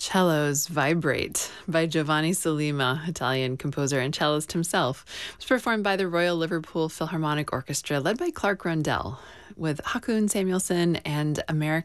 Cellos Vibrate by Giovanni Sollima, Italian composer and cellist himself, was performed by the Royal Liverpool Philharmonic Orchestra, led by Clark Rundell, with Haakon Samuelsson and American